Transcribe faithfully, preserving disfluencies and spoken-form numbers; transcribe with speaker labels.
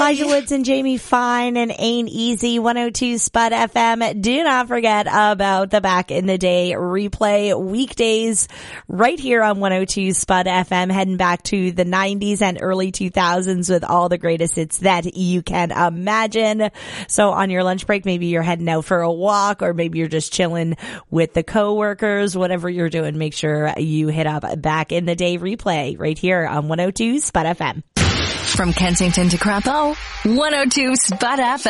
Speaker 1: Elijah Woods and Jamie Fine and Ain't Easy, one oh two Spud F M. Do not forget about the Back in the Day replay weekdays right here on one oh two Spud F M, heading back to the nineties and early two thousands with all the greatest hits that you can imagine. So on your lunch break, maybe you're heading out for a walk, or maybe you're just chilling with the coworkers, whatever you're doing, make sure you hit up Back in the Day replay right here on one oh two Spud F M.
Speaker 2: From Kensington to Crapo, one oh two Spud F M.